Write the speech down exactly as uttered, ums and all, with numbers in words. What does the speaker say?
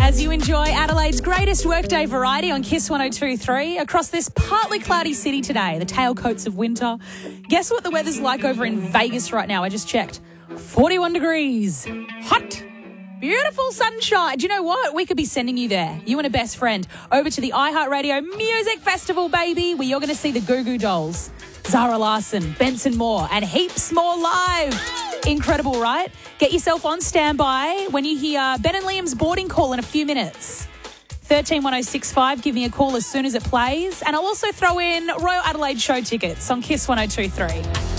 As you enjoy Adelaide's greatest workday variety on Kiss one oh two point three across this partly cloudy city today, the tailcoats of winter. Guess what the weather's like over in Vegas right now? I just checked. forty-one degrees. Hot. Beautiful sunshine. Do you know what? We could be sending you there, you and a best friend, over to the iHeartRadio Music Festival, baby, where you're going to see the Goo Goo Dolls, Zara Larsson, Benson Moore, and heaps more live. Incredible, right? Get yourself on standby when you hear Ben and Liam's boarding call in a few minutes. one three one oh six five, give me a call as soon as it plays. And I'll also throw in Royal Adelaide show tickets on Kiss one oh two point three.